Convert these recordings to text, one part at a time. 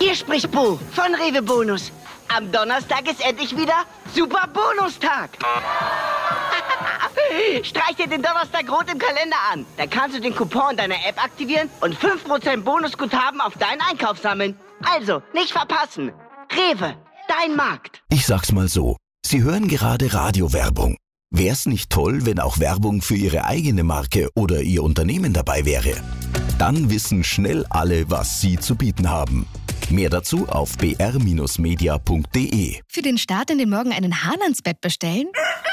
Hier spricht Bo von Rewe Bonus. Am Donnerstag ist endlich wieder Super Bonustag. Streich dir den Donnerstag rot im Kalender an. Dann kannst du den Coupon in deiner App aktivieren und 5% Bonusguthaben auf deinen Einkauf sammeln. Also, nicht verpassen. Rewe, dein Markt. Ich sag's mal so, Sie hören gerade Radiowerbung. Wär's nicht toll, wenn auch Werbung für Ihre eigene Marke oder Ihr Unternehmen dabei wäre? Dann wissen schnell alle, was Sie zu bieten haben. Mehr dazu auf br-media.de. Für den Start in den Morgen einen Hahn ans Bett bestellen?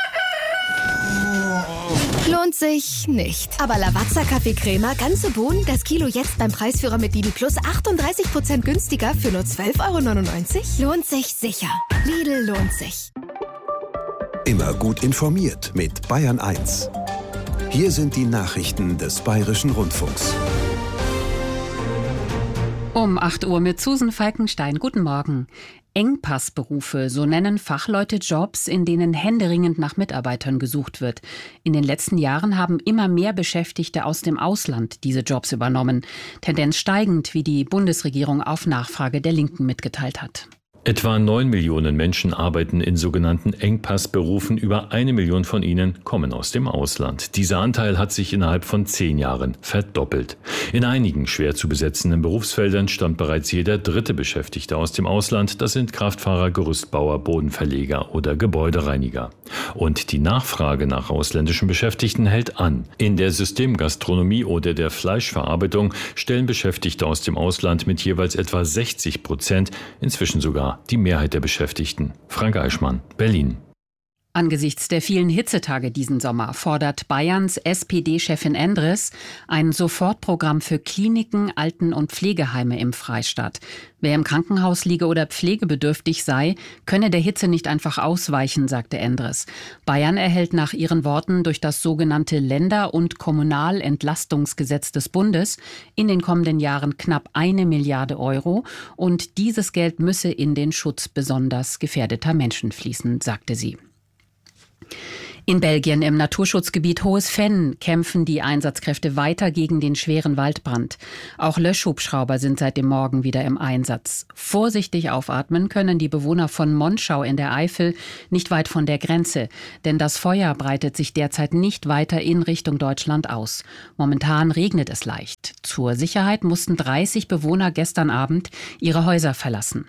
Lohnt sich nicht. Aber Lavazza Kaffeecrema, ganze Bohnen, das Kilo jetzt beim Preisführer mit Lidl Plus 38% günstiger für nur 12,99 €? Lohnt sich sicher. Lidl lohnt sich. Immer gut informiert mit Bayern 1. Hier sind die Nachrichten des Bayerischen Rundfunks. Um 8 Uhr mit Susan Falkenstein. Guten Morgen. Engpassberufe, so nennen Fachleute Jobs, in denen händeringend nach Mitarbeitern gesucht wird. In den letzten Jahren haben immer mehr Beschäftigte aus dem Ausland diese Jobs übernommen. Tendenz steigend, wie die Bundesregierung auf Nachfrage der Linken mitgeteilt hat. Etwa 9 Millionen Menschen arbeiten in sogenannten Engpassberufen. Über 1 Million von ihnen kommen aus dem Ausland. Dieser Anteil hat sich innerhalb von 10 Jahren verdoppelt. In einigen schwer zu besetzenden Berufsfeldern stammt bereits jeder dritte Beschäftigte aus dem Ausland. Das sind Kraftfahrer, Gerüstbauer, Bodenverleger oder Gebäudereiniger. Und die Nachfrage nach ausländischen Beschäftigten hält an. In der Systemgastronomie oder der Fleischverarbeitung stellen Beschäftigte aus dem Ausland mit jeweils etwa 60%, inzwischen sogar die Mehrheit der Beschäftigten. Frank Eichmann, Berlin. Angesichts der vielen Hitzetage diesen Sommer fordert Bayerns SPD-Chefin Endres ein Sofortprogramm für Kliniken, Alten- und Pflegeheime im Freistaat. Wer im Krankenhaus liege oder pflegebedürftig sei, könne der Hitze nicht einfach ausweichen, sagte Endres. Bayern erhält nach ihren Worten durch das sogenannte Länder- und Kommunalentlastungsgesetz des Bundes in den kommenden Jahren knapp 1 Milliarde € und dieses Geld müsse in den Schutz besonders gefährdeter Menschen fließen, sagte sie. In Belgien im Naturschutzgebiet Hohes Venn kämpfen die Einsatzkräfte weiter gegen den schweren Waldbrand. Auch Löschhubschrauber sind seit dem Morgen wieder im Einsatz. Vorsichtig aufatmen können die Bewohner von Monschau in der Eifel, nicht weit von der Grenze. Denn das Feuer breitet sich derzeit nicht weiter in Richtung Deutschland aus. Momentan regnet es leicht. Zur Sicherheit mussten 30 Bewohner gestern Abend ihre Häuser verlassen.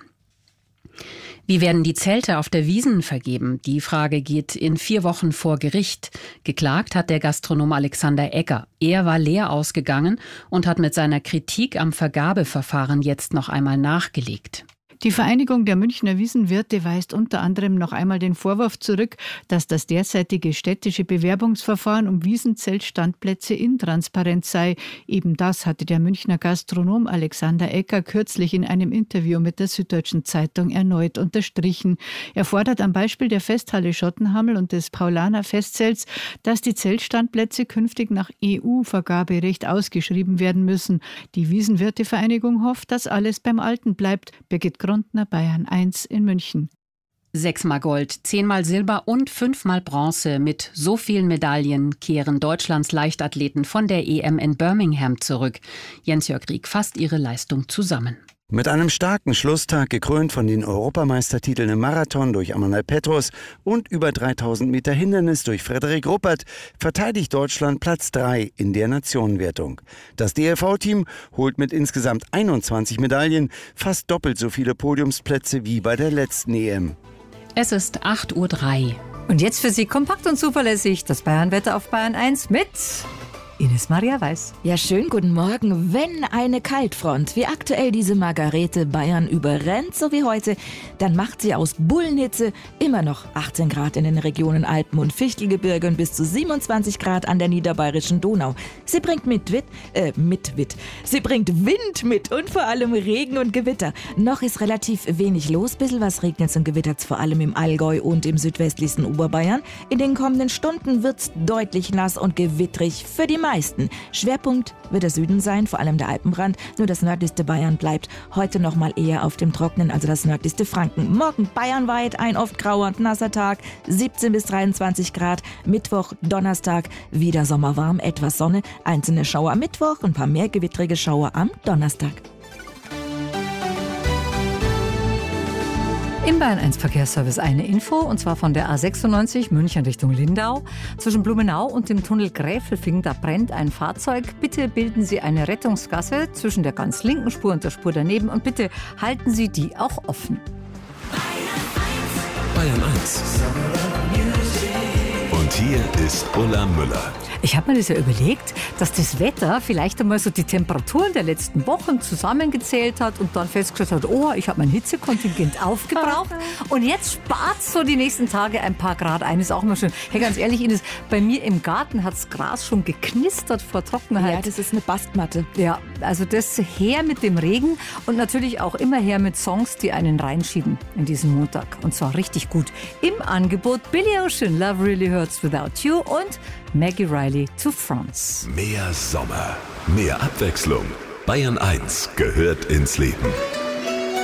Wie werden die Zelte auf der Wiesn vergeben? Die Frage geht in 4 Wochen vor Gericht. Geklagt hat der Gastronom Alexander Egger. Er war leer ausgegangen und hat mit seiner Kritik am Vergabeverfahren jetzt noch einmal nachgelegt. Die Vereinigung der Münchner Wiesenwirte weist unter anderem noch einmal den Vorwurf zurück, dass das derzeitige städtische Bewerbungsverfahren um Wiesenzeltstandplätze intransparent sei. Eben das hatte der Münchner Gastronom Alexander Egger kürzlich in einem Interview mit der Süddeutschen Zeitung erneut unterstrichen. Er fordert am Beispiel der Festhalle Schottenhammel und des Paulaner Festzelts, dass die Zeltstandplätze künftig nach EU-Vergaberecht ausgeschrieben werden müssen. Die Wiesenwirtevereinigung hofft, dass alles beim Alten bleibt. Birgit Grundner, Bayern 1 in München. 6-mal Gold, 10-mal Silber und 5-mal Bronze. Mit so vielen Medaillen kehren Deutschlands Leichtathleten von der EM in Birmingham zurück. Jens-Jörg Rieck fasst ihre Leistung zusammen. Mit einem starken Schlusstag, gekrönt von den Europameistertiteln im Marathon durch Amanal Petros und über 3000 Meter Hindernis durch Frederik Ruppert, verteidigt Deutschland Platz 3 in der Nationenwertung. Das DLV-Team holt mit insgesamt 21 Medaillen fast doppelt so viele Podiumsplätze wie bei der letzten EM. Es ist 8:03 Uhr. Und jetzt für Sie kompakt und zuverlässig das Bayernwetter auf Bayern 1 mit Ines Maria Weiß. Ja, schönen guten Morgen. Wenn eine Kaltfront wie aktuell diese Margarete Bayern überrennt, so wie heute, dann macht sie aus Bullenhitze immer noch 18 Grad in den Regionen Alpen und Fichtelgebirge und bis zu 27 Grad an der niederbayerischen Donau. Sie bringt Sie bringt Wind mit und vor allem Regen und Gewitter. Noch ist relativ wenig los, bisschen was regnet und gewittert vor allem im Allgäu und im südwestlichsten Oberbayern. In den kommenden Stunden wird's deutlich nass und gewittrig für die meisten. Schwerpunkt wird der Süden sein, vor allem der Alpenrand. Nur das nördlichste Bayern bleibt heute noch mal eher auf dem Trocknen, also das nördlichste Franken. Morgen bayernweit ein oft grauer und nasser Tag, 17 bis 23 Grad. Mittwoch, Donnerstag wieder sommerwarm, etwas Sonne, einzelne Schauer am Mittwoch und ein paar mehr gewittrige Schauer am Donnerstag. Im Bayern 1 Verkehrsservice eine Info, und zwar von der A96 München Richtung Lindau. Zwischen Blumenau und dem Tunnel Gräfelfing, da brennt ein Fahrzeug. Bitte bilden Sie eine Rettungsgasse zwischen der ganz linken Spur und der Spur daneben und bitte halten Sie die auch offen. Bayern 1. Und hier ist Ulla Müller. Ich habe mir das ja überlegt, dass das Wetter vielleicht einmal so die Temperaturen der letzten Wochen zusammengezählt hat und dann festgestellt hat, oh, ich habe mein Hitzekontingent aufgebraucht und jetzt spart so die nächsten Tage ein paar Grad ein. Ist auch mal schön. Hey, ganz ehrlich, Ines, bei mir im Garten hat das Gras schon geknistert vor Trockenheit. Ja, das ist eine Bastmatte. Ja, also das her mit dem Regen und natürlich auch immer her mit Songs, die einen reinschieben in diesen Montag. Und zwar richtig gut. Im Angebot Billy Ocean, Love Really Hurts Without You und Maggie Riley to France. Mehr Sommer, mehr Abwechslung. Bayern 1 gehört ins Leben.